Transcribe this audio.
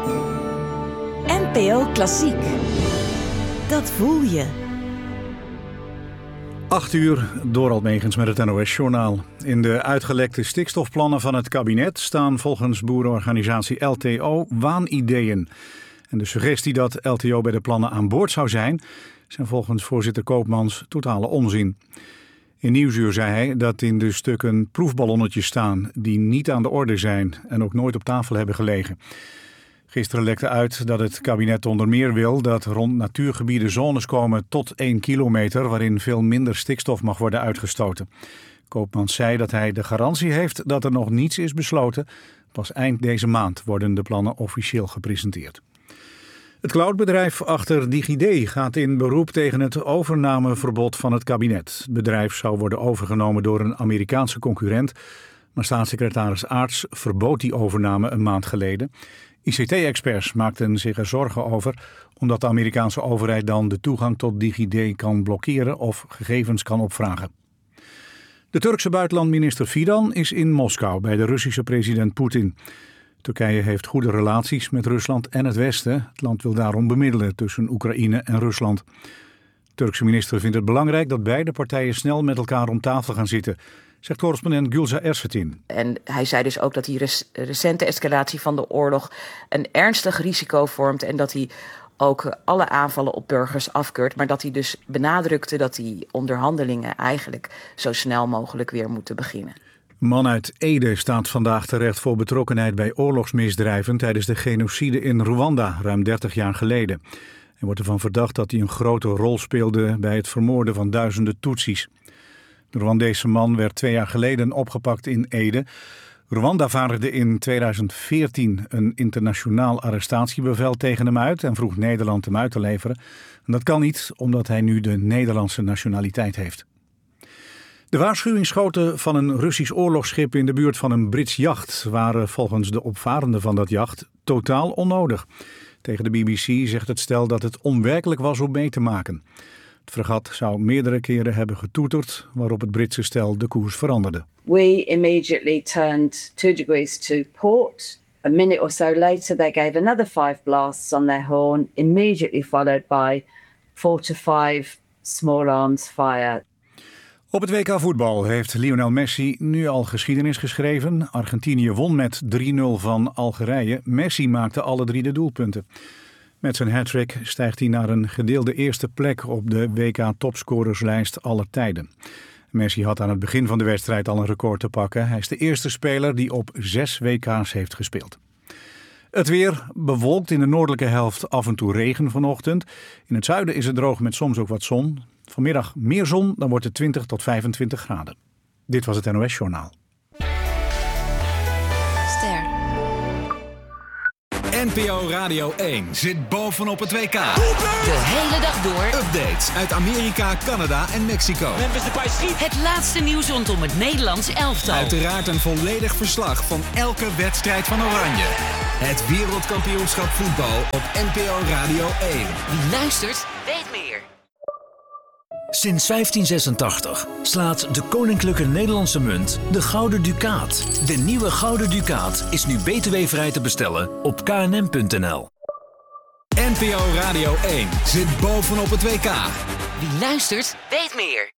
NPO Klassiek. Dat voel je. 8 uur, Dorald Megens met het NOS-journaal. In de uitgelekte stikstofplannen van het kabinet staan volgens boerenorganisatie LTO waanideeën. En de suggestie dat LTO bij de plannen aan boord zou zijn volgens voorzitter Koopmans totale onzin. In Nieuwsuur zei hij dat in de stukken proefballonnetjes staan die niet aan de orde zijn en ook nooit op tafel hebben gelegen. Gisteren lekte uit dat het kabinet onder meer wil dat rond natuurgebieden zones komen tot 1 kilometer waarin veel minder stikstof mag worden uitgestoten. Koopmans zei dat hij de garantie heeft dat er nog niets is besloten. Pas eind deze maand worden de plannen officieel gepresenteerd. Het cloudbedrijf achter DigiD gaat in beroep tegen het overnameverbod van het kabinet. Het bedrijf zou worden overgenomen door een Amerikaanse concurrent, maar staatssecretaris Aarts verbood die overname een maand geleden. ICT-experts maakten zich er zorgen over, omdat de Amerikaanse overheid dan de toegang tot DigiD kan blokkeren of gegevens kan opvragen. De Turkse buitenlandminister Fidan is in Moskou bij de Russische president Poetin. Turkije heeft goede relaties met Rusland en het Westen. Het land wil daarom bemiddelen tussen Oekraïne en Rusland. De Turkse minister vindt het belangrijk dat beide partijen snel met elkaar om tafel gaan zitten, zegt correspondent Gülsa Ersetin. En hij zei dus ook dat die recente escalatie van de oorlog een ernstig risico vormt en dat hij ook alle aanvallen op burgers afkeurt, maar dat hij dus benadrukte dat die onderhandelingen eigenlijk zo snel mogelijk weer moeten beginnen. Een man uit Ede staat vandaag terecht voor betrokkenheid bij oorlogsmisdrijven tijdens de genocide in Rwanda, ruim 30 jaar geleden. Hij wordt ervan verdacht dat hij een grote rol speelde bij het vermoorden van duizenden Tutsis. De Rwandese man werd 2 jaar geleden opgepakt in Ede. Rwanda vaardigde in 2014 een internationaal arrestatiebevel tegen hem uit en vroeg Nederland hem uit te leveren. En dat kan niet, omdat hij nu de Nederlandse nationaliteit heeft. De waarschuwingsschoten van een Russisch oorlogsschip in de buurt van een Brits jacht waren volgens de opvarenden van dat jacht totaal onnodig. Tegen de BBC zegt het stel dat het onwerkelijk was om mee te maken. Het fregat zou meerdere keren hebben getoeterd, waarop het Britse stel de koers veranderde. We immediately turned 2 degrees to port. A minute or so later they gave another 5 blasts on their horn, immediately followed by 4 to 5 small arms fire. Op het WK voetbal heeft Lionel Messi nu al geschiedenis geschreven. Argentinië won met 3-0 van Algerije. Messi maakte alle 3 de doelpunten. Met zijn hattrick stijgt hij naar een gedeelde eerste plek op de WK-topscorerslijst aller tijden. Messi had aan het begin van de wedstrijd al een record te pakken. Hij is de eerste speler die op 6 WK's heeft gespeeld. Het weer bewolkt in de noordelijke helft, af en toe regen vanochtend. In het zuiden is het droog met soms ook wat zon. Vanmiddag meer zon, dan wordt het 20 tot 25 graden. Dit was het NOS-journaal. Ster. NPO Radio 1 zit bovenop het WK. De hele dag door. Updates uit Amerika, Canada en Mexico. Het laatste nieuws rondom het Nederlands elftal. Uiteraard een volledig verslag van elke wedstrijd van Oranje. Het wereldkampioenschap voetbal op NPO Radio 1. Wie luistert, weet meer. Sinds 1586 slaat de Koninklijke Nederlandse Munt de Gouden Ducaat. De nieuwe Gouden Ducaat is nu btw-vrij te bestellen op knm.nl. NPO Radio 1 zit bovenop het WK. Wie luistert, weet meer.